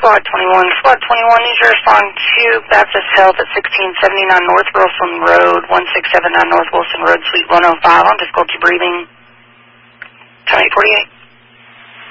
Squad 21. Squad 21, need you to respond to Baptist Health at 1679 North Wilson Road, 1679 North Wilson Road, Suite 105 on difficulty breathing. 2848.